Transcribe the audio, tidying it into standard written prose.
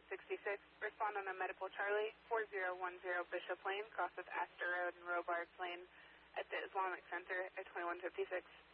Unit 66, respond on a Medical Charlie, 4010 Bishop Lane, cross with Astor Road and Robards Lane at the Islamic Center at 2156.